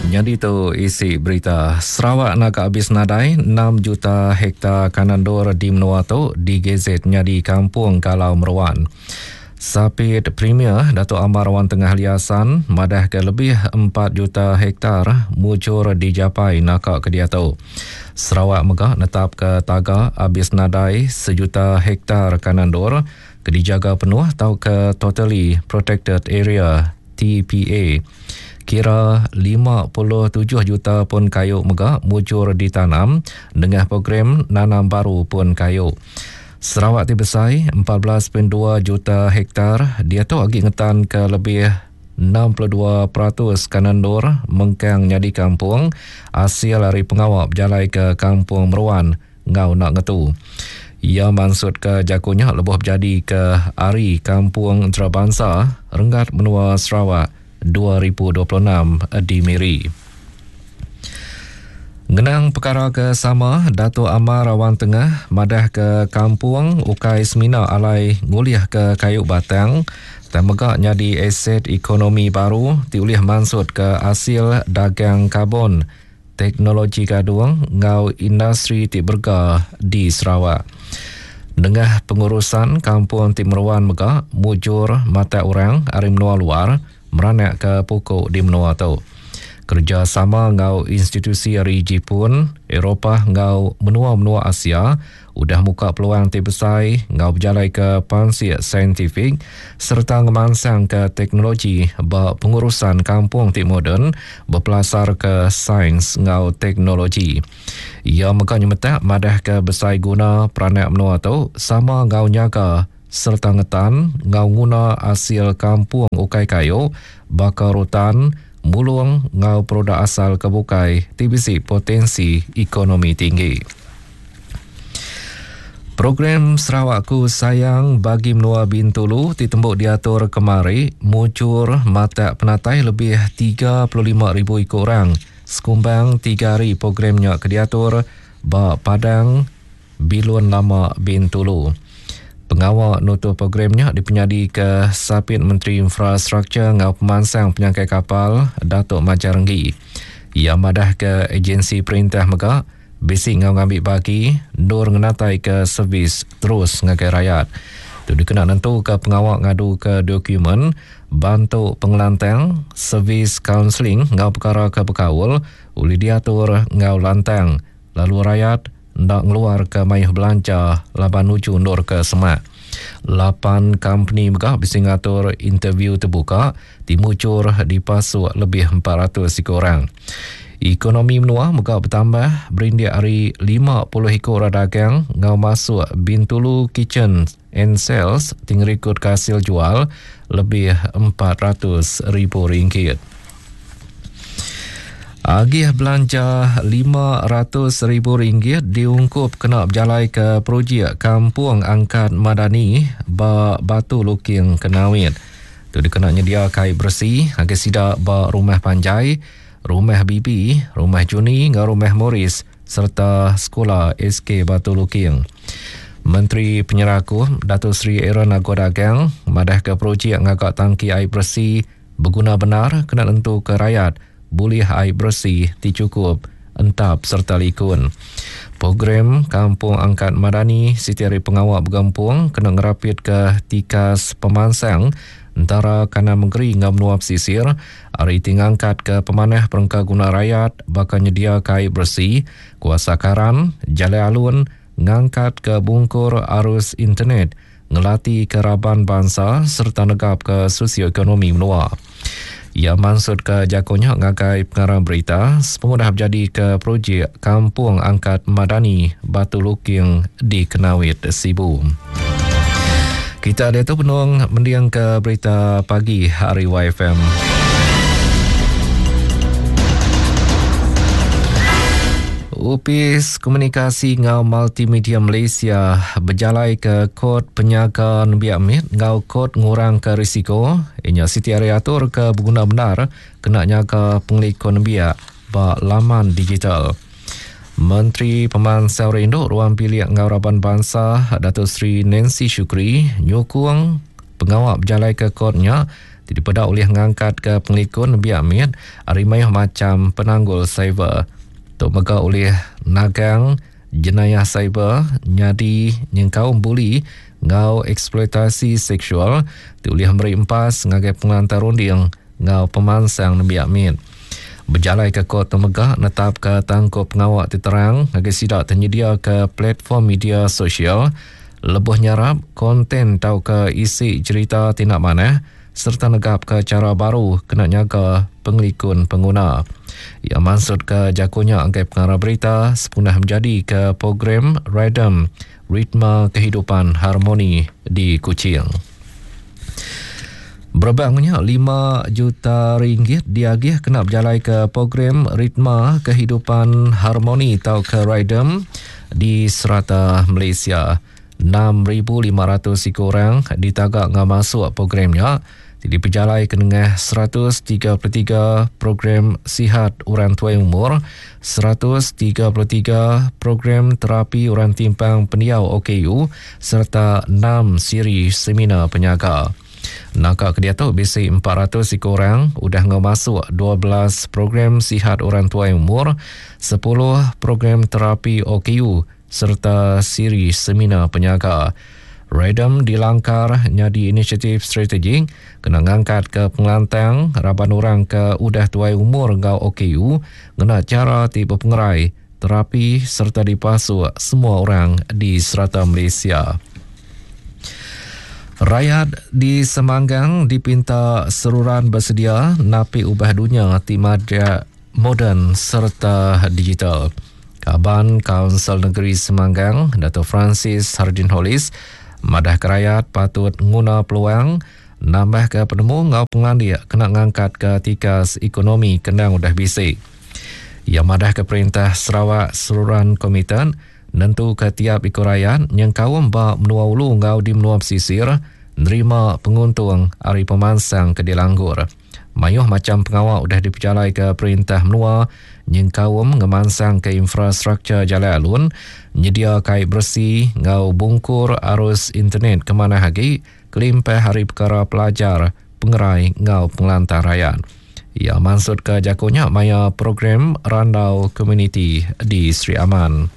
Jadi tu isi berita. Sarawak nak habis nadai 6 juta hektar kanandor di Menua tu digezet jadi kampung Kalau Meruan. Sapit Premier Datuk Amar Wan Tengah Liasan madah ke lebih 4 juta hektar mucur dijapai nakak ke dia tu. Sarawak megah netap ke taga habis nadai 1 juta hektar kanandor ke dijaga penuh atau ke Totally Protected Area TPA. Kira 57 juta pun kayu megah mucur ditanam dengan program nanam baru pun kayu. Sarawak Tibesai 14.2 juta hektar dia tu agi ngetan ke lebih 62% kanandor mengkang jadi kampung hasil dari pengawak berjalai ke kampung Meruan ngau nak ngetu. Ia maksud ke jakunya lebih jadi ke Ari Kampung Antarabangsa Renggat Menua Sarawak 2026 di Miri. Ngenang perkara ke sama, Datuk Amar Wan Tengah madah ke kampung Ukai Semina alai nguliah ke kayu batang dan megak jadi aset ekonomi baru diulih maksud ke hasil dagang karbon teknologi gaduang ngau industri tiberga di Sarawak. Dengan pengurusan kampung Timeruan megak mujur mata orang ari menua luar meranak ke pokok di Menua tu. Kerjasama ngau institusi dari Jepun, Eropah ngau menua-menua Asia udah muka peluang tibesai ngau berjalai ke pansiat saintifik serta ngemansang ke teknologi bak pengurusan kampung tik moden berpelasar ke sains ngau teknologi. Ia megahnya metak madah ke besai guna peranak menua tu sama ngau nyaga serta ngetan ngau guna hasil kampung ukai kayu, bakar rutan, mulung ngau produk asal kebukai tibisi potensi ekonomi tinggi. Program Sarawakku Sayang bagi Menua Bintulu ditembuk diatur kemari mucur mata penatai lebih 35,000 ikut orang. Sekumbang 3 hari programnya kediatur bak Padang Bilun Lama Bintulu. Pengawal nutup programnya dipenyadi ke Sapit Menteri Infrastruktur ngau pemansang penyangkai kapal Datuk Majarenggi. Ia madah ke agensi perintah megak bisik ngau ngambil bagi nur ngenatai ke servis terus ngagai rakyat. Itu dikena nentu ke pengawal ngadu ke dokumen bantu pengelantang servis kaunseling ngau perkara ke bekawul uli diatur ngau lantang lalu rakyat nak ngeluar ke mayuh belanja laban uju nur ke semak. 8 company megah bisa ngatur interview terbuka dimucur dipasuk lebih 400 orang. Ekonomi menua megah bertambah berindik hari 50 ekor dagang ngau masuk Bintulu Kitchen and Sales tinggal ke hasil jual lebih RM400,000. Agih belanja RM500,000 diungkup kena berjalai ke projek Kampung Angkat Madani Batu Luking Kenawit. Itu dikena nyedia kain bersih, agak sidak rumah panjai, rumah bibi, rumah Juni, rumah Morris serta sekolah SK Batu Luking. Menteri Penyerakuh Datuk Seri Aaron Agodagang madah ke projek ngagak tangki air bersih berguna benar kena tentu ke rakyat boleh air bersih dicukup entap serta likun. Program Kampung Angkat Madani setiap pengawal bergampung kena ngerapit ke tikas pemansang antara kanan menggeri ngam nuap sisir hari tingangkat ke pemanah perengka guna rakyat bakal nyedia air bersih kuasa karan jalan alun ngangkat ke bungkur arus internet ngelati keraban bangsa serta negap ke sosioekonomi menua. Ia maksud ke jakonya ngagai pengarang berita sepengudah berjadi ke projek Kampung Angkat Madani Batu Luking di Kenawit Sibu. Kita ada tu penuang mendiang ke berita pagi hari YFM. Upis Komunikasi ngau Multimedia Malaysia berjalai ke kod penyaga Nabi Amit ngau kod ngurang ke risiko inya siti atur ke berguna benar kena nyaga pengeliko Nabi ba laman digital. Menteri Pemansau Induk Ruang Pilih Ngau Raban Bangsa Datuk Seri Nancy Shukri nyukung pengawal berjalai ke kodnya dipedak oleh mengangkat ke pengelikun biak mit arimai macam penanggul cyber. Tok mega oleh nagang jenayah cyber nyadi nyengkau buli ngau eksploitasi seksual diulih memberi empas ngagai pengantar runding ngau pemansang biak mit. Berjalai ke Kota Megah netap ke tangkup pengawak diterang agar sidak tersedia ke platform media sosial lebuh nyarap konten tau ke isi cerita tindak manah serta negap ke cara baru kena nyaga pengelikun pengguna. Ia maksud ke jakunya angkai pengarah berita sepunah menjadi ke program Rhythm Ritma Kehidupan Harmoni di Kuching. Berbangnya 5 juta ringgit diagih kena berjalai ke program Ritma Kehidupan Harmoni atau ke Rhythm di serata Malaysia. 6,500 orang ditagak ngah masuk programnya. Jadi berjalai ke tengah 133 program sihat orang tua umur, 133 program terapi orang timpang pendiau OKU serta 6 siri seminar penyaga. Nakak kedia tu bisi 400 orang udah ngemasuk 12 program sihat orang tua umur, 10 program terapi OKU serta siri seminar penyaga. Rhythm dilangkar nyadi inisiatif strategik kena ngangkat ke pengelantang raban orang ke udah tuai umur ngau OKU ngena cara tiba pengerai terapi serta dipasuk semua orang di serata Malaysia. Rakyat di Semanggang dipinta seruran bersedia napi ubah dunia timada moden serta digital. Kaban Kaunsil Negeri Semanggang, Dato' Francis Hardin Hollis, madah ke rakyat patut guna peluang nambah ke penemu ngau pengandia kena ngangkat ke tikas ekonomi kendang udah bisik. Ia madah ke Perintah Sarawak seruran komitan nentu ke tiap ikut rakyat yang kaum bak menua ulu ngau di menua pesisir nerima penguntung hari pemansang ke dilanggur. Mayuh macam pengawal udah diperjalai ke Perintah Menua yang kaum ngemansang ke infrastruktur jalan alun nyedia kait bersih ngau bungkur arus internet ke mana hagi kelimpah hari perkara pelajar pengerai ngau pengelantar rakyat. Ia maksud ke jakunya maya program Randau Community di Sri Aman.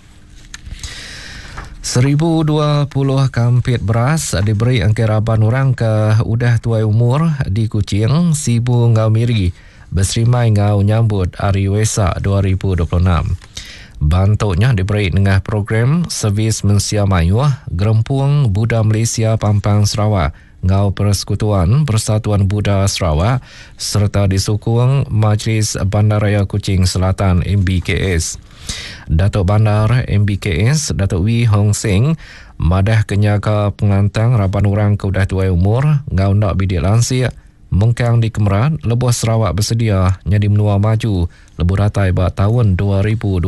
1,020 kampit beras diberi angkiraban orang ke udah tuai umur di Kuching, Sibu ngau Miri, berserimai ngau nyambut Hari Wesak 2026. Bantuknya diberi dengan program Servis Mensia Mayuh, Gerempung Buddha Malaysia Pampang Sarawak, ngau Persekutuan Persatuan Buddha Sarawak serta disokong Majlis Bandaraya Kuching Selatan MBKS. Datuk Bandar MBKS, Datuk Wee Hong Seng, madah kenyaga pengantang raban orang ke udah tuai umur, ngau nak bidik lansia, mengkang di Kemerat, lebuh Sarawak bersedia nyadi menua maju, lebuh ratai bak tahun 2028.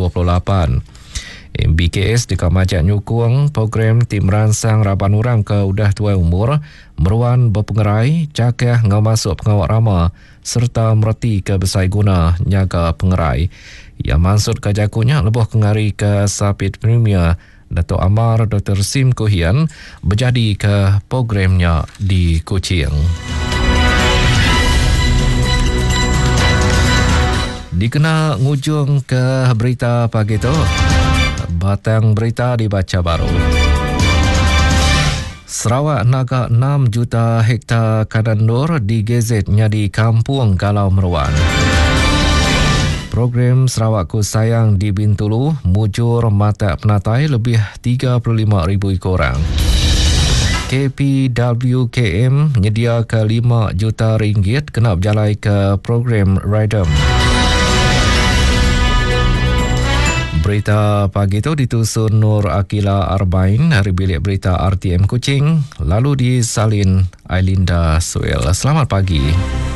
MBKS dikamajak nyukung program tim ransang raban orang ke udah tuai umur, meruan berpengerai, cakah ngau masuk pengawak rama, serta mereti ke besai guna nyaga pengerai. Ia maksud kajakunya lebuh kengari ke Sapit Premier Dato' Amar Dr. Sim Kuhian berjadi ke programnya di Kuching. Dikena ngujung ke berita pagi tu, batang berita dibaca baru. Sarawak naga 6 juta hektar kadandur digezetnya di kampung Galau Meruan. Program Sarawak Ku Sayang di Bintulu mujur mata penatai lebih 35,000 orang. KPWKM nyedia ke 5 juta ringgit kena berjalai ke program Rhythm. Berita pagi itu ditusun Nur Akila Arbain dari bilik berita RTM Kuching, lalu disalin Ailinda Suel. Selamat pagi.